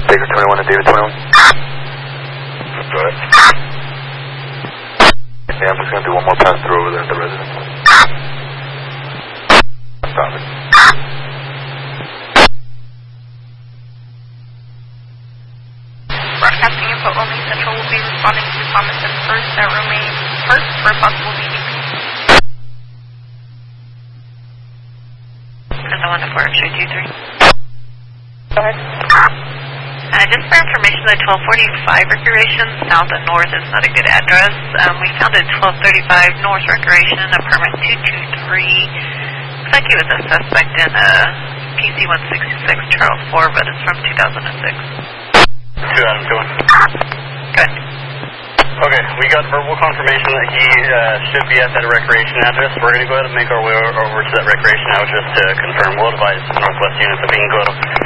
Baker 21 and David 21. Go ahead. Yeah, I'm just going to do one more pass through over there at the residence. Stop it. Broadcasting info only. Central will be responding to comments and first that remain first for possible meeting. And the one to 4 X-ray 23. Go ahead. Just for information, the 1245 Recreation south and north is not a good address. We found it 1235 North Recreation, apartment 223. Looks like he was a suspect in a PC-166 Charles 4, but it's from 2006. 2 Adam 2. Good. Okay, we got verbal confirmation that he should be at that recreation address. We're going to go ahead and make our way over to that recreation address to confirm. We'll advise Northwest units that we can go to